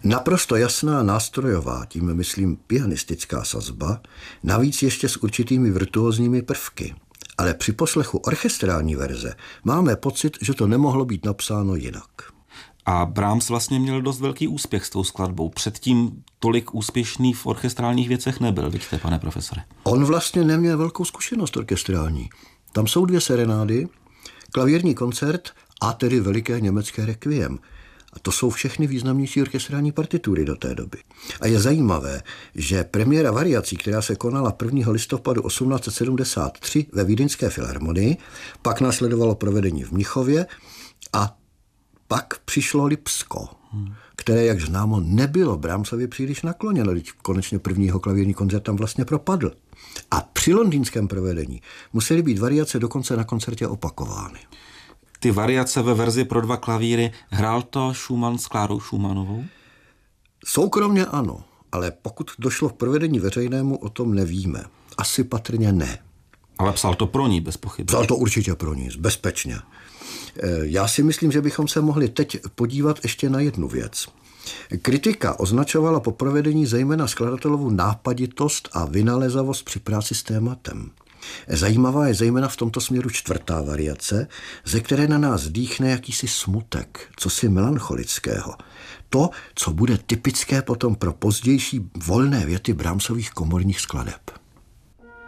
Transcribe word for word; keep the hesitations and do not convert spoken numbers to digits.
Naprosto jasná nástrojová, tím myslím pianistická sazba, navíc ještě s určitými virtuózními prvky. Ale při poslechu orchestrální verze máme pocit, že to nemohlo být napsáno jinak. A Brahms vlastně měl dost velký úspěch s tou skladbou. Předtím tolik úspěšný v orchestrálních věcech nebyl, vidíte, pane profesore. On vlastně neměl velkou zkušenost orchestrální. Tam jsou dvě serenády, klavírní koncert a tedy veliké německé requiem. A to jsou všechny významnější orchestrální partitury do té doby. A je zajímavé, že premiéra variací, která se konala prvního listopadu osmnáct set sedmdesát tři ve Vídeňské filharmonii, pak následovalo provedení v Mnichově a pak přišlo Lipsko, hmm. které, jak známo, nebylo Brahmsovi příliš nakloněno, když konečně prvního klavírní koncert tam vlastně propadl. A při londýnském provedení musely být variace dokonce na koncertě opakovány. Ty variace ve verzi pro dva klavíry, hrál to Schumann s Klárou Schumannovou? Soukromně ano, ale pokud došlo k provedení veřejnému, o tom nevíme. Asi patrně ne. Ale psal to pro ní, bez pochyby. Psal to určitě pro ní, bezpečně. Já si myslím, že bychom se mohli teď podívat ještě na jednu věc. Kritika označovala po provedení zejména skladatelovu nápaditost a vynalezavost při práci s tématem. Zajímavá je zejména v tomto směru čtvrtá variace, ze které na nás dýchne jakýsi smutek, cosi melancholického. To, co bude typické potom pro pozdější volné věty Brahmsových komorních skladeb.